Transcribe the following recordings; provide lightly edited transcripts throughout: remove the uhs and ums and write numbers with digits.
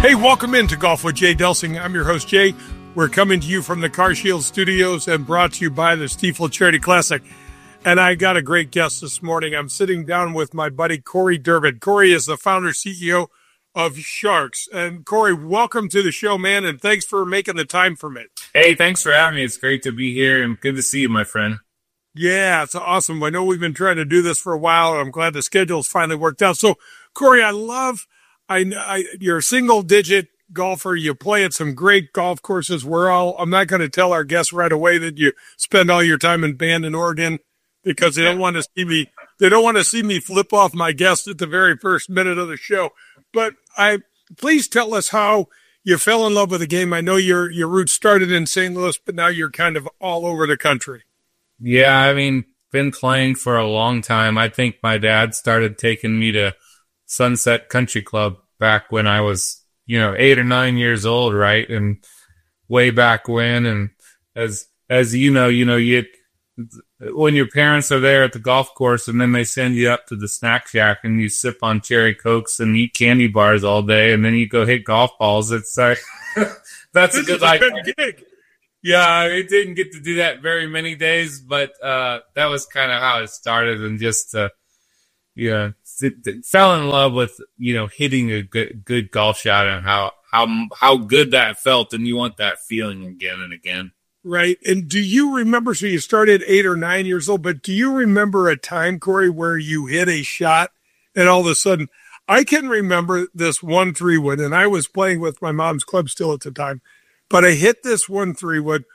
Hey, welcome into Golf with Jay Delsing. I'm your host, Jay. We're coming to you from the Car Shield Studios and brought to you by the Stifel Charity Classic. And I got a great guest this morning. I'm sitting down with my buddy, Corey Durbin. Corey is the founder, CEO of Sharks. And Corey, welcome to the show, man, and thanks for making the time for me. Hey, thanks for having me. It's great to be here and good to see you, my friend. Yeah, it's awesome. I know we've been trying to do this for a while. I'm glad the schedule's finally worked out. So, Corey, you're a single-digit golfer. You play at some great golf courses. I'm not going to tell our guests right away that you spend all your time in Bandon, Oregon, because they don't want to see me. They don't want to see me flip off my guest at the very first minute of the show. But please tell us how you fell in love with the game. I know your roots started in St. Louis, but now you're kind of all over the country. Yeah, I mean, been playing for a long time. I think my dad started taking me to Sunset Country Club back when I was, 8 or 9 years old, right? And way back when, and as when your parents are there at the golf course and then they send you up to the snack shack and you sip on cherry cokes and eat candy bars all day and then you go hit golf balls, it's like that's a good gig. Yeah, I didn't get to do that very many days, but that was kind of how it started, and just fell in love with hitting a good golf shot and how good that felt, and you want that feeling again and again. Right. And do you remember? So you started 8 or 9 years old, but do you remember a time, Corey, where you hit a shot and all of a sudden? I can remember this 1-3 wood, and I was playing with my mom's club still at the time. But I hit this 1-3 wood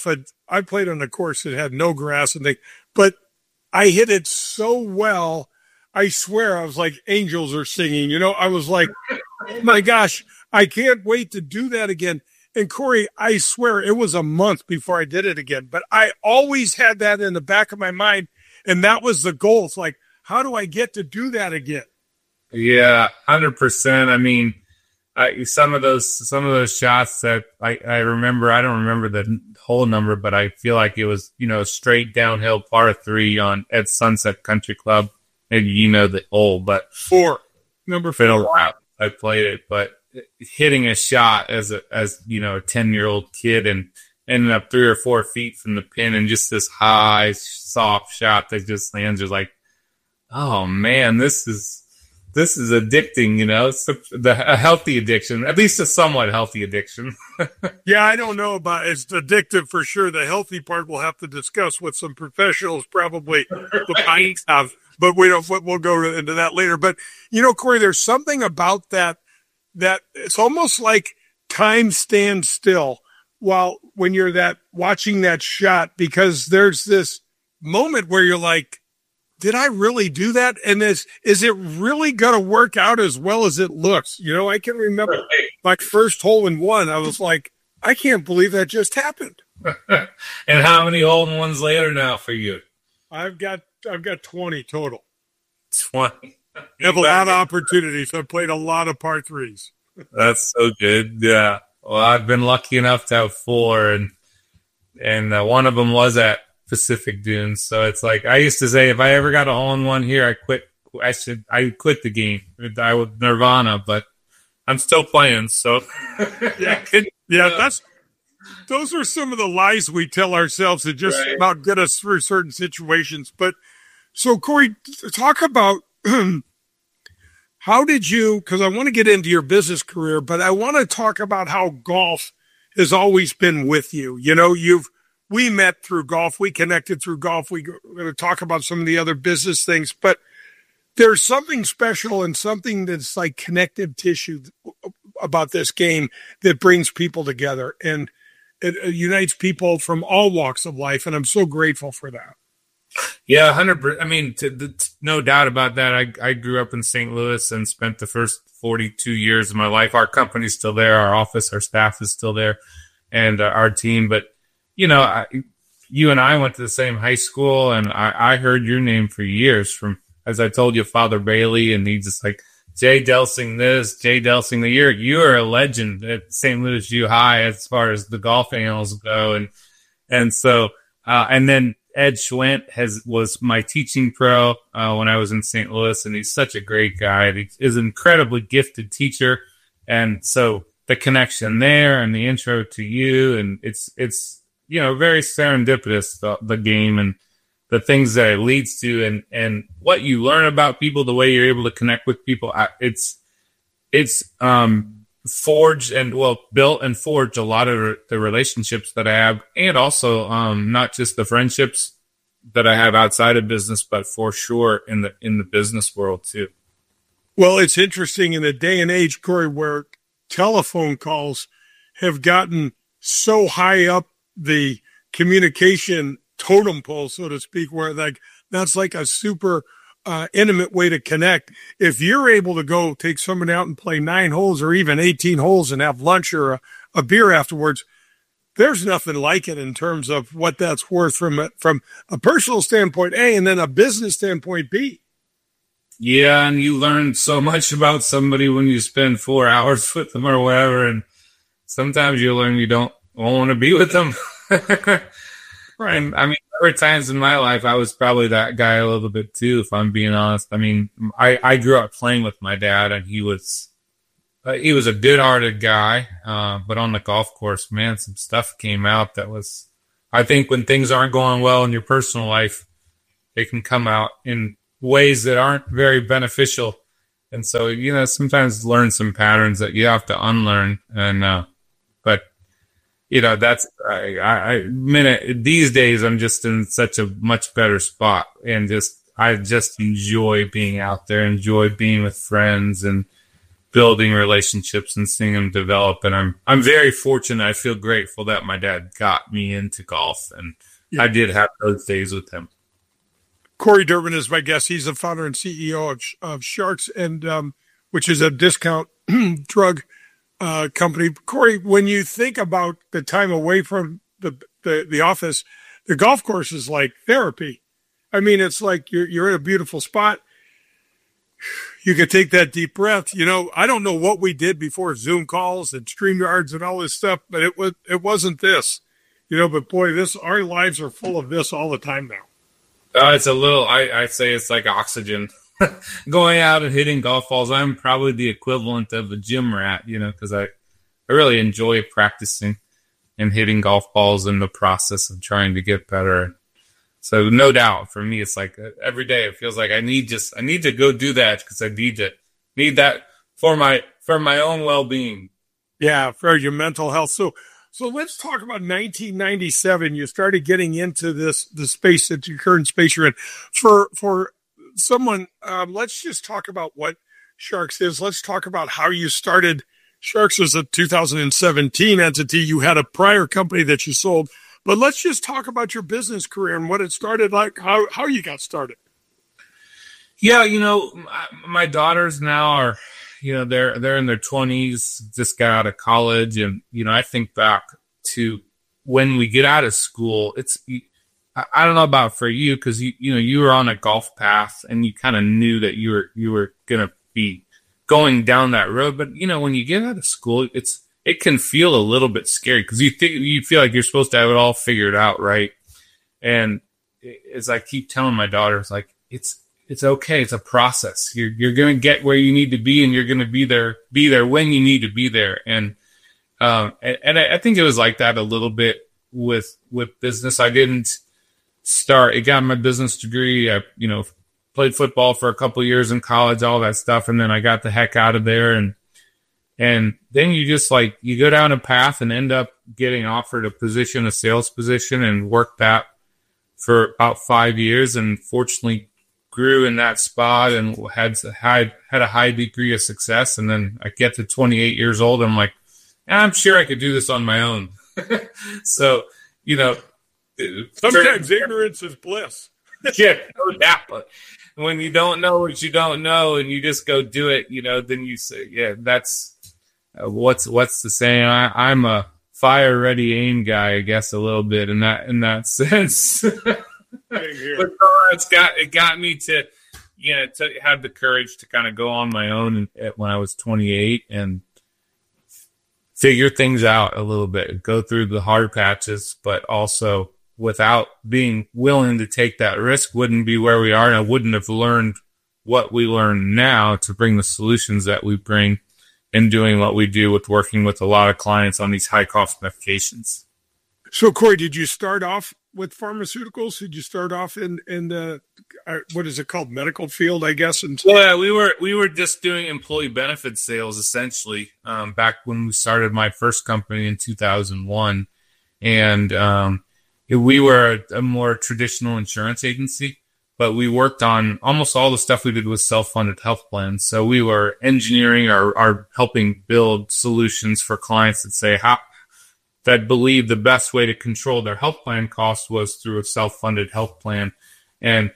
I played on a course that had no grass but I hit it so well, I swear I was like angels are singing. I was like, oh my gosh, I can't wait to do that again. And Corey, I swear it was a month before I did it again, but I always had that in the back of my mind. And that was the goal. It's like, how do I get to do that again? Yeah, 100%. I mean, some of those shots that I remember, I don't remember the whole number, but I feel like it was, straight downhill par 3 at Sunset Country Club. Maybe the hole, but number 4. I played it, but hitting a shot as a 10-year-old kid and ending up 3 or 4 feet from the pin and just this high, soft shot that just lands, you're like, oh man, this is addicting, It's a healthy addiction, at least a somewhat healthy addiction. Yeah, I don't know about it's addictive for sure. The healthy part we'll have to discuss with some professionals, probably the pints have, but we'll go into that later. But, Corey, there's something about that it's almost like time stands still when you're watching that shot, because there's this moment where you're like, did I really do that? And is it really going to work out as well as it looks? I can remember my first hole in one. I was like, I can't believe that just happened. And how many hole in ones later now for you? I've got 20 total. 20. I have a lot of opportunities. I've played a lot of par 3s. That's so good. Yeah. Well, I've been lucky enough to have 4, and one of them was at Pacific Dunes. So it's like, I used to say, if I ever got a hole-in-one here, I quit the game. I would Nirvana, but I'm still playing. So those are some of the lies we tell ourselves that just about get us through certain situations. But so Corey, talk about how did you, because I want to get into your business career, but I want to talk about how golf has always been with you. We met through golf. We connected through golf. We're going to talk about some of the other business things, but there's something special and something that's like connective tissue about this game that brings people together, and it unites people from all walks of life. And I'm so grateful for that. Yeah, 100%. I mean, no doubt about that. I grew up in St. Louis and spent the first 42 years of my life. Our company's still there. Our office, our staff is still there, and our team. But you and I went to the same high school, and I heard your name for years from, as I told you, Father Bailey, and he's just like, Jay Delsing this, Jay Delsing the year. You are a legend at St. Louis U High as far as the golf annals go. And so, and then Ed Schwent was my teaching pro when I was in St. Louis, and he's such a great guy. He's an incredibly gifted teacher, And so the connection there and the intro to you, and it's very serendipitous, the game and the things that it leads to, and what you learn about people, the way you're able to connect with people. It's forged and built and forged a lot of the relationships that I have, and also not just the friendships that I have outside of business, but for sure in the business world too. Well, it's interesting in the day and age, Corey, where telephone calls have gotten so high up the communication totem pole, so to speak, where that's like a super intimate way to connect. If you're able to go take somebody out and play 9 holes or even 18 holes and have lunch or a beer afterwards, there's nothing like it in terms of what that's worth from a personal standpoint, A, and then a business standpoint, B. Yeah, and you learn so much about somebody when you spend 4 hours with them or whatever, and sometimes you learn you don't want to be with them. Right. And I mean, there were times in my life I was probably that guy a little bit too, if I'm being honest. I mean, I grew up playing with my dad, and he was a good-hearted guy, but on the golf course, man, some stuff came out that was, I think when things aren't going well in your personal life, they can come out in ways that aren't very beneficial. And so, sometimes learn some patterns that you have to unlearn. And, but, that's, these days I'm just in such a much better spot, and I just enjoy being out there, enjoy being with friends and building relationships and seeing them develop. And I'm very fortunate. I feel grateful that my dad got me into golf, and I did have those days with him. Corey Durbin is my guest. He's the founder and CEO of Sharks, and which is a discount drug company. Corey, when you think about the time away from the office, the golf course is like therapy. I mean, it's like you're in a beautiful spot. You could take that deep breath. I don't know what we did before Zoom calls and StreamYards and all this stuff, but it wasn't this. But boy, our lives are full of this all the time now. It's a little, I'd say it's like oxygen. Going out and hitting golf balls, I'm probably the equivalent of a gym rat, because I really enjoy practicing and hitting golf balls in the process of trying to get better. So no doubt for me, it's like every day it feels like I need to go do that, because I need that for my own well-being. Yeah, for your mental health. So let's talk about 1997. You started getting into the space, that your current space you're in. For someone, let's just talk about what Sharks is. Let's talk about how you started. Sharks was a 2017 entity. You had a prior company that you sold, but let's just talk about your business career and what it started like, how you got started. Yeah, my daughters now are, they're in their 20s, just got out of college. And, I think back to when we get out of school, I don't know about for you, because you were on a golf path and you kind of knew that you were going to be going down that road. But, when you get out of school, it can feel a little bit scary, because you feel like you're supposed to have it all figured out, right? And as I keep telling my daughters, like, it's okay. It's a process. You're going to get where you need to be, and you're going to be there when you need to be there. And I think it was like that a little bit with business. I didn't start. I got my business degree. I, played football for a couple of years in college, all that stuff. And then I got the heck out of there. And then you just you go down a path and end up getting offered a sales position, and worked that for about 5 years. And fortunately, grew in that spot and had a high degree of success. And then I get to 28 years old, and I'm like, I'm sure I could do this on my own. So, sometimes ignorance is bliss. Yeah, no doubt. But when you don't know what you don't know, and you just go do it, then you say, yeah, that's what's the saying? I'm a fire ready aim guy, I guess, a little bit in that sense. But it got me to have the courage to kind of go on my own when I was 28 and figure things out a little bit, go through the hard patches, but also without being willing to take that risk, wouldn't be where we are. And I wouldn't have learned what we learn now to bring the solutions that we bring in doing what we do with working with a lot of clients on these high cost medications. So, Corey, did you start off with pharmaceuticals? Did you start off in the what is it called, medical field, I guess? And yeah, we were just doing employee benefit sales essentially back when we started my first company in 2001, and we were a more traditional insurance agency, but we worked on almost all the stuff we did was self-funded health plans. So we were engineering or helping build solutions for clients that say that believe the best way to control their health plan costs was through a self-funded health plan. And,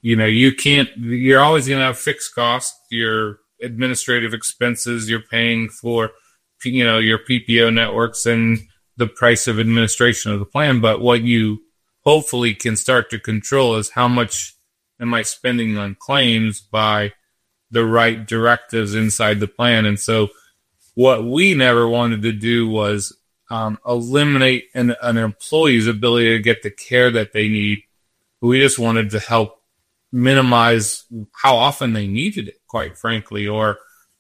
you're always going to have fixed costs, your administrative expenses, you're paying for, your PPO networks and the price of administration of the plan. But what you hopefully can start to control is how much am I spending on claims by the right directives inside the plan. And so what we never wanted to do was eliminate an employee's ability to get the care that they need. We just wanted to help minimize how often they needed it, quite frankly, or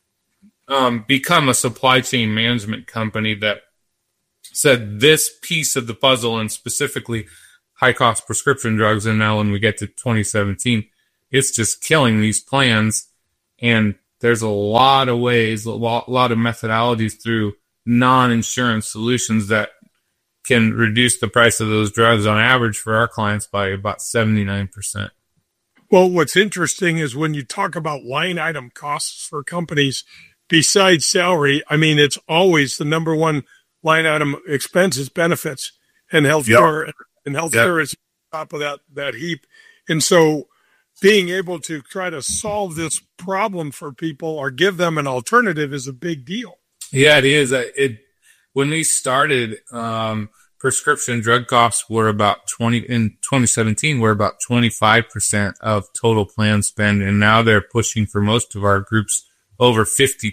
become a supply chain management company that said this piece of the puzzle, and specifically high cost prescription drugs. And now when we get to 2017, it's just killing these plans. And there's a lot of ways, a lot of methodologies through non-insurance solutions that can reduce the price of those drugs on average for our clients by about 79%. Well, what's interesting is when you talk about line item costs for companies besides salary, I mean, it's always the number one line item expense is benefits and healthcare. Yep. And healthcare is on top of that heap. And so being able to try to solve this problem for people or give them an alternative is a big deal. Yeah, it is. When we started, prescription drug costs were about 2017 were about 25% of total plan spend. And now they're pushing for most of our groups over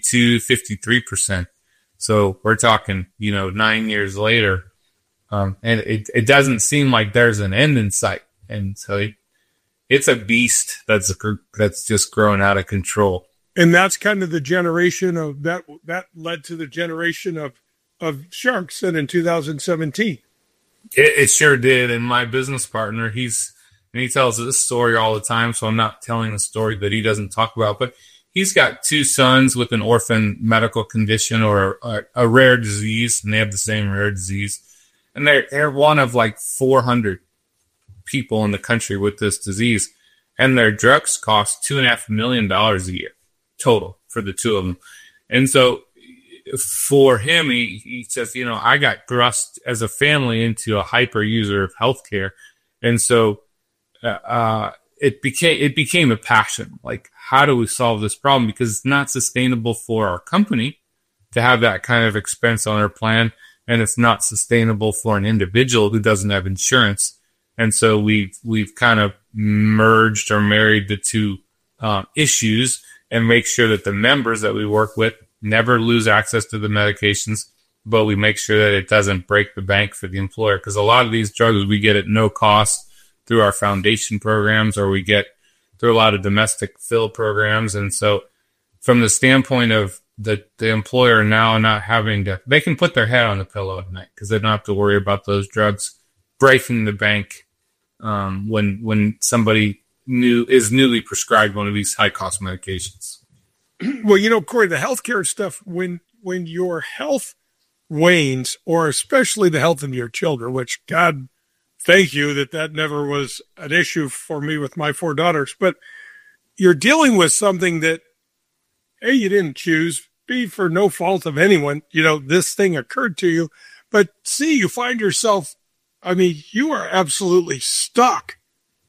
53%. So we're talking, 9 years later. And it doesn't seem like there's an end in sight. And so it's a beast that's just growing out of control. And that's kind of the generation of that led to the generation of sharks in 2017. It sure did. And my business partner, he tells this story all the time. So I'm not telling the story that he doesn't talk about, but he's got two sons with an orphan medical condition or a rare disease, and they have the same rare disease. And they're one of like 400 people in the country with this disease. And their drugs cost $2.5 million a year total for the two of them. And so for him, he says, I got thrust as a family into a hyper user of healthcare. And so it became a passion. Like, how do we solve this problem? Because it's not sustainable for our company to have that kind of expense on our plan. And it's not sustainable for an individual who doesn't have insurance. And so we've kind of merged or married the two issues and make sure that the members that we work with never lose access to the medications, but we make sure that it doesn't break the bank for the employer. Because a lot of these drugs we get at no cost through our foundation programs, or we get through a lot of domestic fill programs. And so from the standpoint of the employer now not having to, they can put their head on the pillow at night because they don't have to worry about those drugs breaking the bank when somebody is newly prescribed one of these high cost medications. Well, Corey, the healthcare stuff, when your health wanes, or especially the health of your children, which God thank you that never was an issue for me with my 4 daughters, but you're dealing with something that A, you didn't choose, B, for no fault of anyone, this thing occurred to you, but C, you find yourself, you are absolutely stuck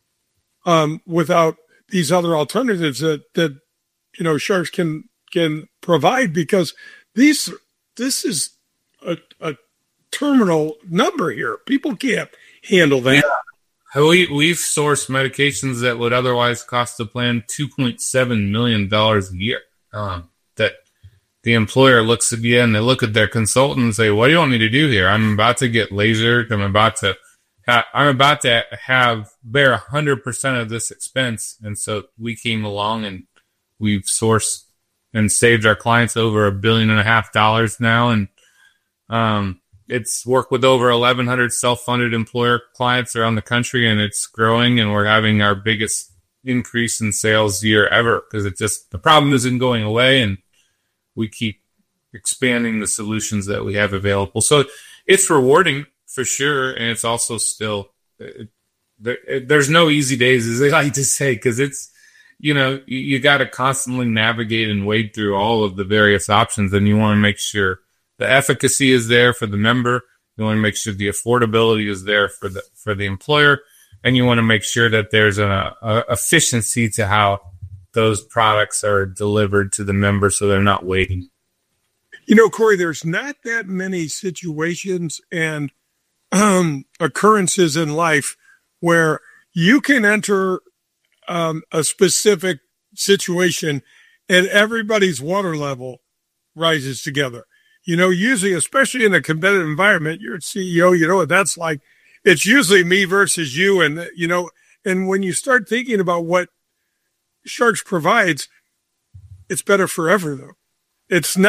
without these other alternatives that sharks can provide, because this is a terminal number here. People can't handle that. Yeah. We've sourced medications that would otherwise cost the plan $2.7 million a year. That the employer looks at you and they look at their consultant and say, "What do you want me to do here? I'm about to get lasered. I'm about to bear 100% of this expense." And so we came along and we've sourced and saved our clients over $1.5 billion now. And it's worked with over 1,100 self-funded employer clients around the country, and it's growing, and we're having our biggest increase in sales year ever because the problem isn't going away, and we keep expanding the solutions that we have available. So it's rewarding for sure, and it's also still there's no easy days, as they like to say, because it's, you got to constantly navigate and wade through all of the various options, and you want to make sure the efficacy is there for the member. You want to make sure the affordability is there for the employer, and you want to make sure that there's a efficiency to how those products are delivered to the member, so they're not waiting. Corey, there's not that many situations and occurrences in life where you can enter a specific situation and everybody's water level rises together. Usually, especially in a competitive environment, you're a CEO, you know what that's like. It's usually me versus you. And, and when you start thinking about what Sharks provides, it's better forever, though. It's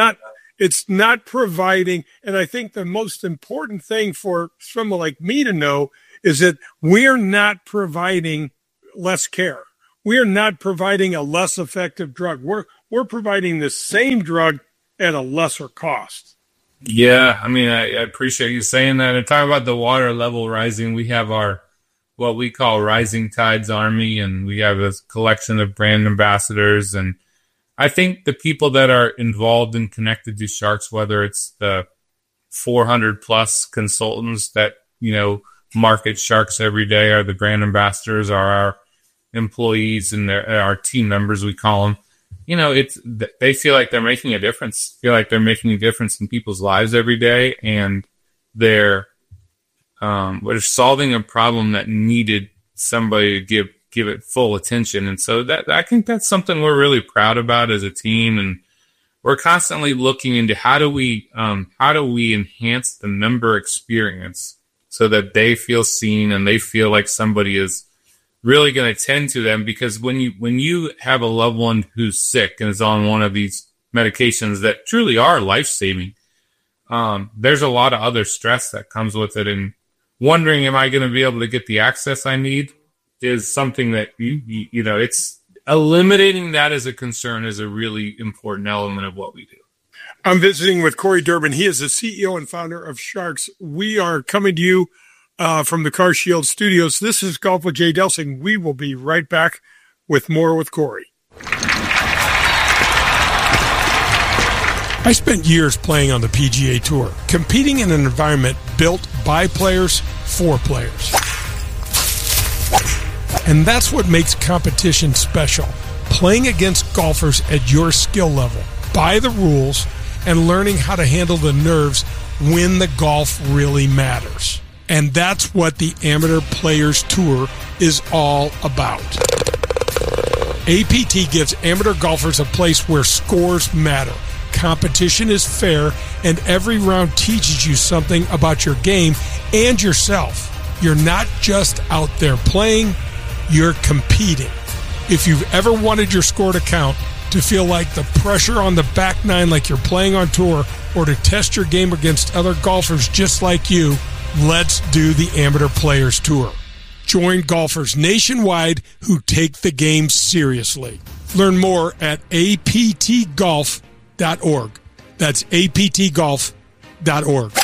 not providing. And I think the most important thing for someone like me to know is that we're not providing less care. We are not providing a less effective drug. We're providing the same drug at a lesser cost. Yeah, I mean, I appreciate you saying that. And talking about the water level rising, we have our what we call Rising Tides Army, and we have a collection of brand ambassadors. And I think the people that are involved and connected to Sharks, whether it's the 400 plus consultants that, market Sharks every day, are the brand ambassadors, are our employees and our team members, we call them. They feel like they're making a difference, in people's lives every day, and they're solving a problem that needed somebody to give it full attention. And so I think that's something we're really proud about as a team. And we're constantly looking into how do we enhance the member experience so that they feel seen and they feel like somebody is really going to tend to them. Because when you have a loved one who's sick and is on one of these medications that truly are life-saving, there's a lot of other stress that comes with it. And wondering, am I going to be able to get the access I need, is something that, it's eliminating that as a concern is a really important element of what we do. I'm visiting with Corey Durbin. He is the CEO and founder of Sharks. We are coming to you from the CarShield studios. This is Golf with Jay Delsing. We will be right back with more with Corey. I spent years playing on the PGA Tour, competing in an environment built by players for players. And that's what makes competition special. Playing against golfers at your skill level, by the rules, and learning how to handle the nerves when the golf really matters. And that's what the Amateur Players Tour is all about. APT gives amateur golfers a place where scores matter. Competition is fair, and every round teaches you something about your game and yourself. You're not just out there playing, you're competing. If you've ever wanted your score to count, to feel like the pressure on the back nine like you're playing on tour, or to test your game against other golfers just like you, let's do the Amateur Players Tour. Join golfers nationwide who take the game seriously. Learn more at aptgolf.org. That's aptgolf.org.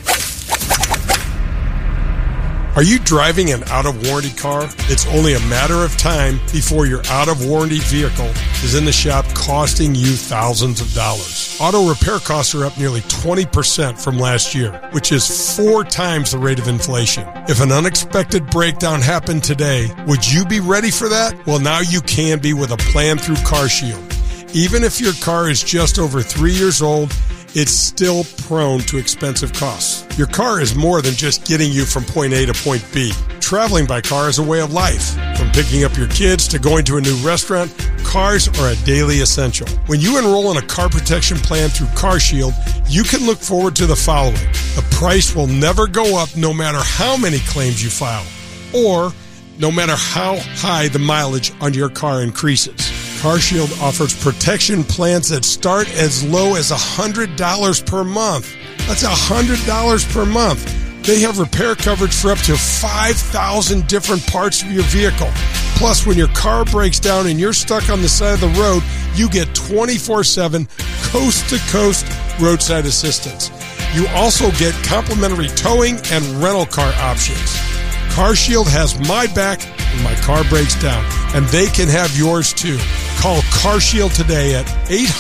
Are you driving an out-of-warranty car? It's only a matter of time before your out-of-warranty vehicle is in the shop costing you thousands of dollars. Auto repair costs are up nearly 20% from last year, which is 4 times the rate of inflation. If an unexpected breakdown happened today, would you be ready for that? Well, now you can be with a plan through CarShield. Even if your car is just over 3 years old, it's still prone to expensive costs. Your car is more than just getting you from point A to point B. Traveling by car is a way of life. From picking up your kids to going to a new restaurant, cars are a daily essential. When you enroll in a car protection plan through CarShield, you can look forward to the following. The price will never go up no matter how many claims you file, or no matter how high the mileage on your car increases. CarShield offers protection plans that start as low as $100 per month. That's $100 per month. They have repair coverage for up to 5,000 different parts of your vehicle. Plus, when your car breaks down and you're stuck on the side of the road, you get 24/7 coast-to-coast roadside assistance. You also get complimentary towing and rental car options. CarShield has my back when my car breaks down, and they can have yours too. Call CarShield today at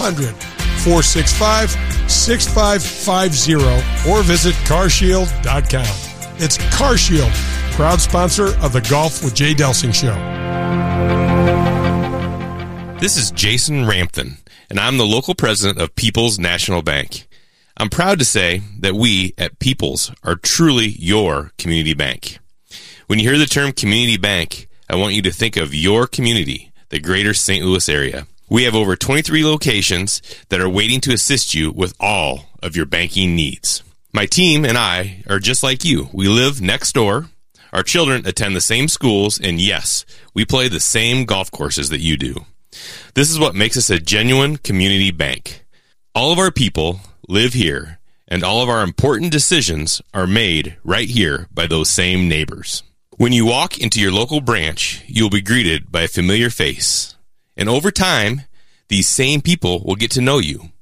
800-465-6550 or visit carshield.com. It's CarShield, proud sponsor of the Golf with Jay Delsing show. This is Jason Rampton, and I'm the local president of People's National Bank. I'm proud to say that we at People's are truly your community bank. When you hear the term community bank, I want you to think of your community, the greater St. Louis area. We have over 23 locations that are waiting to assist you with all of your banking needs. My team and I are just like you. We live next door. Our children attend the same schools, and yes, we play the same golf courses that you do. This is what makes us a genuine community bank. All of our people live here, and all of our important decisions are made right here by those same neighbors. When you walk into your local branch, you'll be greeted by a familiar face. And over time, these same people will get to know you.